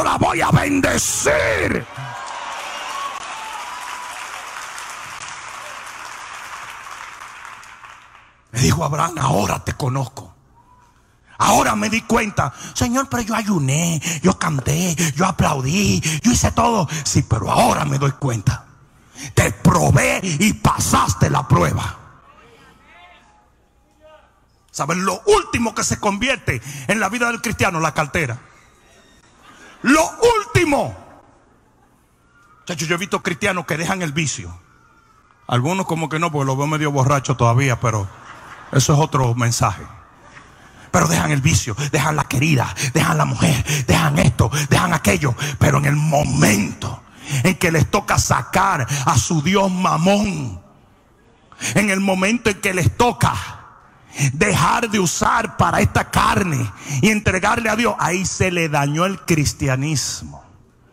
la voy a bendecir. Le dijo Abraham, ahora te conozco. Ahora me di cuenta. Señor, pero yo ayuné, yo canté, yo aplaudí, yo hice todo. Sí, pero ahora me doy cuenta. Te probé y pasaste la prueba. ¿Sabes? Lo último que se convierte en la vida del cristiano, la cartera. Lo último. Chacho, yo he visto cristianos que dejan el vicio. Algunos como que no, porque los veo medio borrachos todavía, pero eso es otro mensaje. Pero dejan el vicio, dejan la querida, dejan la mujer, dejan esto, dejan aquello. Pero en el momento en que les toca sacar a su Dios Mamón, en el momento en que les toca dejar de usar para esta carne y entregarle a Dios, ahí se le dañó el cristianismo.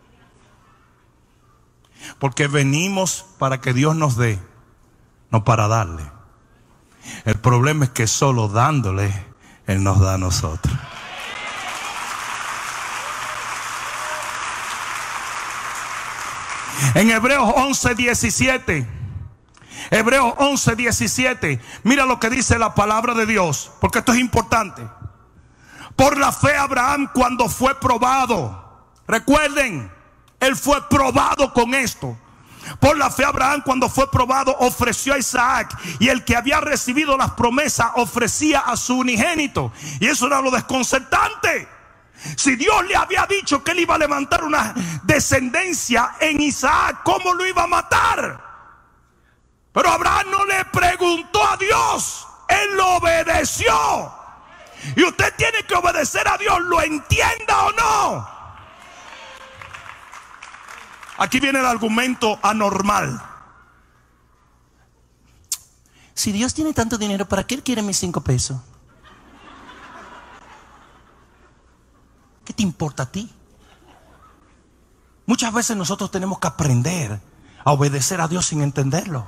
Porque venimos para que Dios nos dé, no para darle. El problema es que solo dándole, Él nos da a nosotros. En Hebreos 11:17, Hebreos 11:17, mira lo que dice la palabra de Dios, porque esto es importante. Por la fe Abraham, cuando fue probado, recuerden, él fue probado con esto. Por la fe Abraham, cuando fue probado, ofreció a Isaac, y el que había recibido las promesas ofrecía a su unigénito. Y eso era lo desconcertante. Si Dios le había dicho que él iba a levantar una descendencia en Isaac, ¿cómo lo iba a matar? Pero Abraham no le preguntó a Dios, él lo obedeció. Y usted tiene que obedecer a Dios, lo entienda o no. Aquí viene el argumento anormal. Si Dios tiene tanto dinero, ¿para qué Él quiere mis 5 pesos? ¿Qué te importa a ti? Muchas veces nosotros tenemos que aprender a obedecer a Dios sin entenderlo.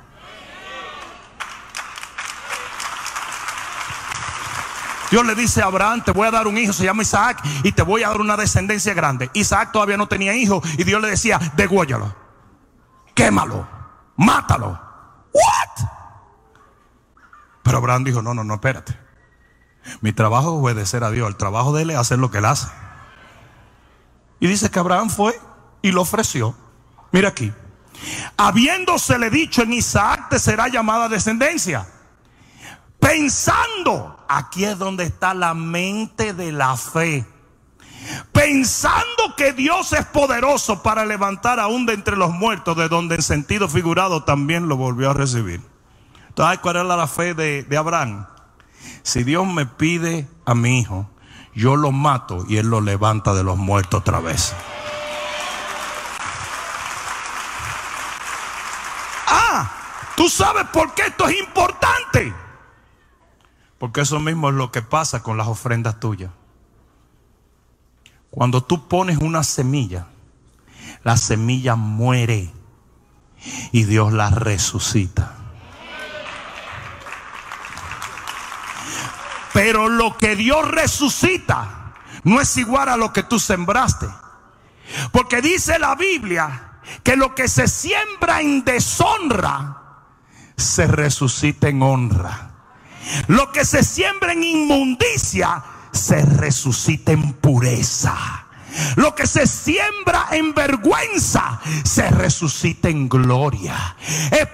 Dios le dice a Abraham, te voy a dar un hijo, se llama Isaac, y te voy a dar una descendencia grande. Isaac todavía no tenía hijo, y Dios le decía, degúéllalo, quémalo, mátalo. ¿What? Pero Abraham dijo, no, espérate. Mi trabajo es obedecer a Dios, el trabajo de él es hacer lo que él hace. Y dice que Abraham fue y lo ofreció. Mira aquí. Habiéndosele dicho, en Isaac te será llamada descendencia. Pensando, aquí es donde está la mente de la fe. Pensando que Dios es poderoso para levantar aún de entre los muertos, de donde en sentido figurado también lo volvió a recibir. Entonces, ¿cuál era la fe de Abraham? Si Dios me pide a mi hijo, yo lo mato y Él lo levanta de los muertos otra vez. ¿Tú sabes por qué esto es importante? Porque eso mismo es lo que pasa con las ofrendas tuyas. Cuando tú pones una semilla, la semilla muere y Dios la resucita. Pero lo que Dios resucita no es igual a lo que tú sembraste. Porque dice la Biblia que lo que se siembra en deshonra se resucita en honra. Lo que se siembra en inmundicia se resucita en pureza. Lo que se siembra en vergüenza se resucita en gloria.